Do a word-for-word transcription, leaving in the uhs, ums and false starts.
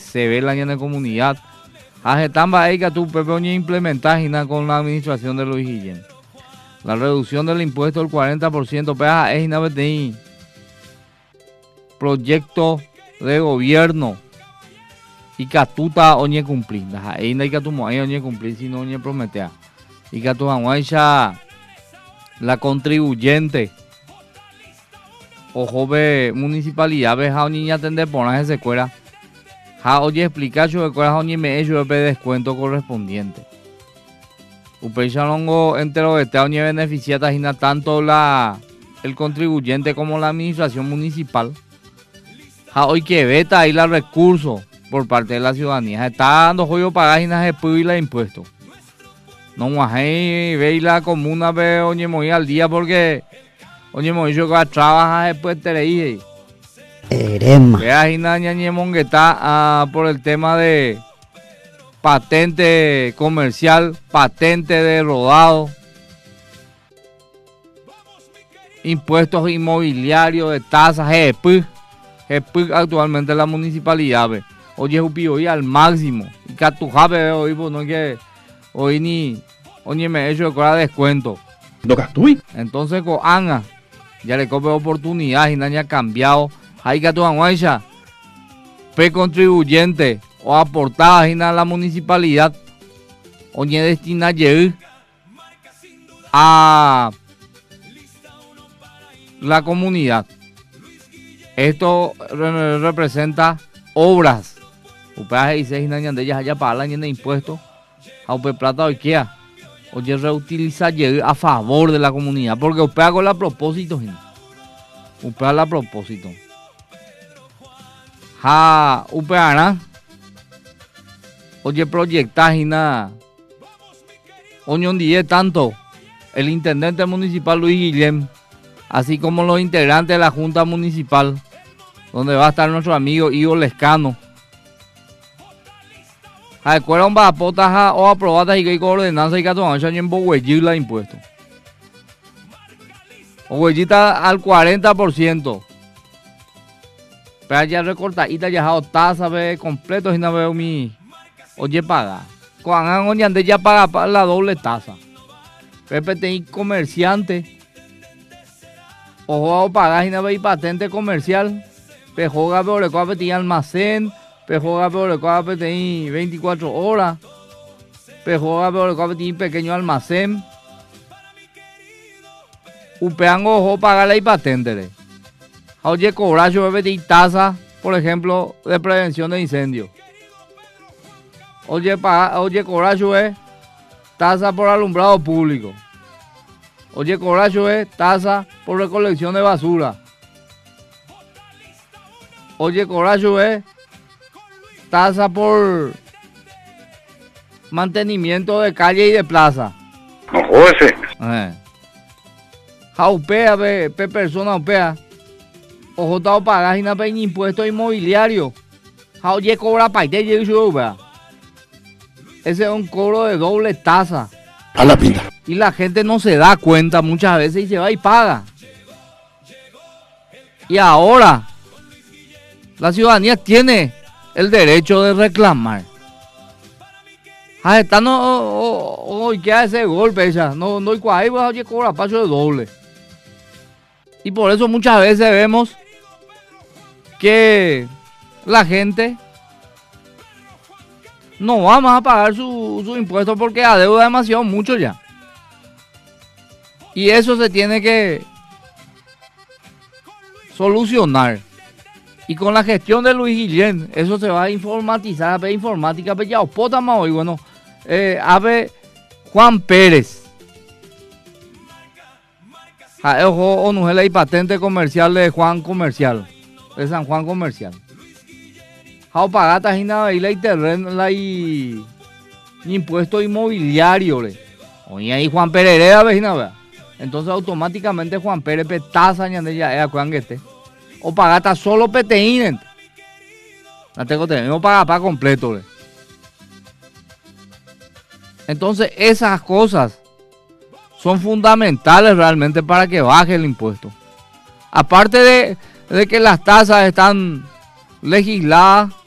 se ve la en la comunidad. Hace tan que tú Pepe implementas con la administración de Luis Guillén. La reducción del impuesto del cuarenta por ciento, pero es una proyecto de gobierno y que tú ta oñe cumplir. Ahí no hay que tu moai oñe cumplir, sino oñe prometea. Y que tu aguancha la contribuyente o joven municipalidad ve a oñe atender por esa secuela. Ja oye explicar yo que oñe me hecho de descuento correspondiente. Upecha longo entero de este oñe beneficiata y tanto la el contribuyente como la administración municipal. Ja hoy que veta ahí los recursos por parte de la ciudadanía. Está dando juego para páginas de P I B y la impuestos. No más ve la comuna ve oñe muy al día porque oñe muy yo que trabaja después te leí. Erema. Ve ahí naña que está por el tema de patente comercial, patente de rodado, impuestos inmobiliarios, de tasas, G P I. G P I actualmente la municipalidad ve. Oye, upi hoy al máximo. Y Catujabe hoy, pues no que hoy ni oye me he hecho de cobrar descuento. ¿No gastui? Entonces con Anga ya le cope oportunidad y nadie ha cambiado. Hay que tu anguacha P contribuyente o aportada a la municipalidad. Oye destina a la comunidad. Esto re representa obras. Upea y seis años de ellas allá para el año de impuestos. Aupe plata o Ikea. Oye reutiliza a favor de la comunidad. Porque upea con la propósito. Upea la propósito. Ja upea oye proyecta y nada. Oño día tanto el intendente municipal Luis Guillén, así como los integrantes de la Junta Municipal, donde va a estar nuestro amigo Ivo Lescano. A escuela un bapota o aprobada y que ordenanza y que tomar en Boguellí la impuesto. Boguellí está al cuarenta por ciento. Pero ya recortadita ya ha tasa ve completo y no veo mi oye paga. Cuando ande ya paga la doble tasa. Pepe te comerciante. Ojo paga y no ve patente comercial. Pejoga pero le coa tiene almacén. Pejoga pero le coa tiene veinticuatro horas. Pejoga pero le coa tiene pequeño almacén. Upeango ojo paga la patente. Oye, cobrar yo bebé tasa, por ejemplo, de prevención de incendios. Oye, paga, oye, cobrar yo tasa por alumbrado público. Oye, cobrar yo tasa por recolección de basura. Oye, cobrar yo tasa por mantenimiento de calle y de plaza. No joder. Eh. Jaupea, pe, pe persona upea. Ojo, estado pagas y no hay impuesto inmobiliario. Oye, cobra paite y yo, vea. Ese es un cobro de doble tasa. A la pinta. Y la gente no se da cuenta muchas veces y se va y paga. Y ahora, la ciudadanía tiene el derecho de reclamar. Ah, está no, hoy queda ese golpe, esa. No, no hay cuál, oye, cobra paso de doble. Y por eso muchas veces vemos que la gente no va más a pagar su, su impuesto porque adeuda demasiado mucho ya. Y eso se tiene que solucionar. Y con la gestión de Luis Guillén, eso se va a informatizar, a ver informática, pero ya opota más hoy, bueno, eh, a ver Juan Pérez. A ojo, onujela y patente comercial de Juan Comercial. De San Juan Comercial. Jao pagata y nada y la terreno la y impuesto inmobiliario le. Oye ahí Juan Pérez hereda vecina vea. Entonces automáticamente Juan Pérez petaza ñande ya es cuan que esté. O pagata solo peteín. No tengo tenemos pagar para completo le. Entonces esas cosas son fundamentales realmente para que baje el impuesto. Aparte de, de que las tasas están legisladas